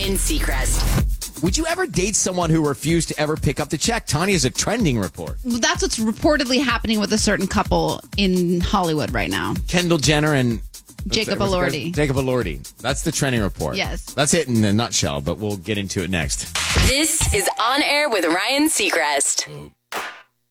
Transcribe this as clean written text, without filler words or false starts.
Ryan Seacrest. Would you ever date someone who refused to ever pick up the check? Tanya's a trending report. That's what's reportedly happening with a certain couple in Hollywood right now. Kendall Jenner and Jacob Elordi. Jacob Elordi. That's the trending report. Yes. That's it in a nutshell, but we'll get into it next. This is On Air with Ryan Seacrest.